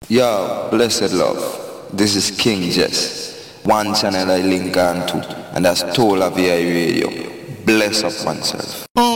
Yo, blessed love. This is King Jess. One channel I link on to, and that's Tola VI Radio. Bless up oneself.